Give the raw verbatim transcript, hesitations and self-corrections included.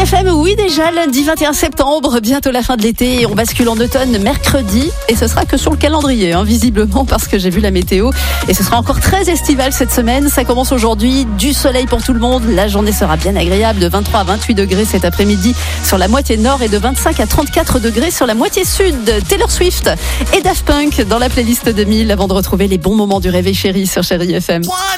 F M, oui déjà, lundi vingt et un septembre, bientôt la fin de l'été et on bascule en automne mercredi et ce sera que sur le calendrier, hein, visiblement parce que j'ai vu la météo et ce sera encore très estival cette semaine. Ça commence aujourd'hui, du soleil pour tout le monde, la journée sera bien agréable de vingt-trois à vingt-huit degrés cet après-midi sur la moitié nord et de vingt-cinq à trente-quatre degrés sur la moitié sud. Taylor Swift et Daft Punk dans la playlist deux mille avant de retrouver les bons moments du réveil chéri sur Chéri F M.